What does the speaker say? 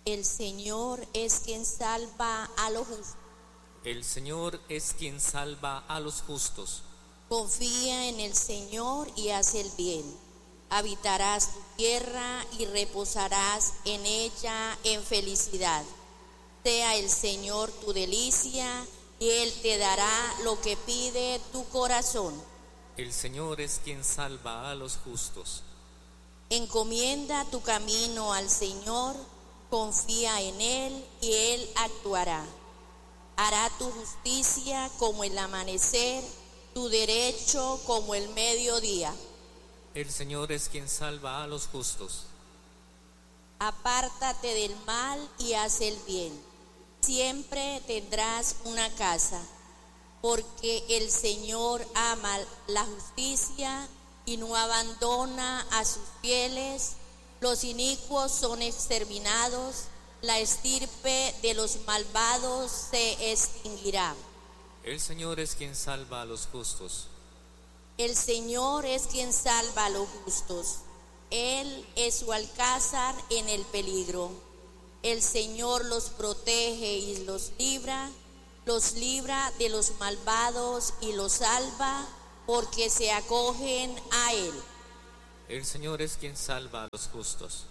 El Señor es quien salva a los justos. El Señor es quien salva a los justos. Confía en el Señor y haz el bien. Habitarás tu tierra y reposarás en ella en felicidad. Sea el Señor tu delicia y Él te dará lo que pide tu corazón. El Señor es quien salva a los justos. Encomienda tu camino al Señor, confía en Él y Él actuará. Hará tu justicia como el amanecer, tu derecho como el mediodía. El Señor es quien salva a los justos. Apártate del mal y haz el bien. Siempre tendrás una casa, porque el Señor ama la justicia y no abandona a sus fieles. Los inicuos son exterminados, la estirpe de los malvados se extinguirá. El Señor es quien salva a los justos. El Señor es quien salva a los justos. Él es su alcázar en el peligro. El Señor los protege y los libra de los malvados y los salva, porque se acogen a Él. El Señor es quien salva a los justos.